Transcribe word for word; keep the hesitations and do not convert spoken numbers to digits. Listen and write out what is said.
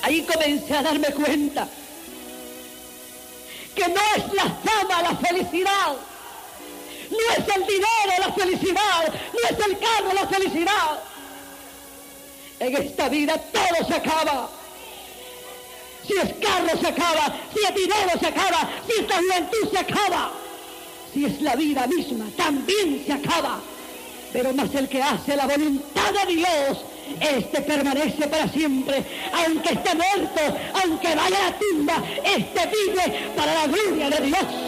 Ahí comencé a darme cuenta que no es la fama la felicidad, no es el dinero la felicidad, no es el carro la felicidad. En esta vida todo se acaba. Si es carro se acaba, si es dinero se acaba, si es la juventud se acaba, si es la vida misma también se acaba. Pero más el que hace la voluntad de Dios, este permanece para siempre. Aunque esté muerto, aunque vaya a la tumba, este vive para la gloria de Dios.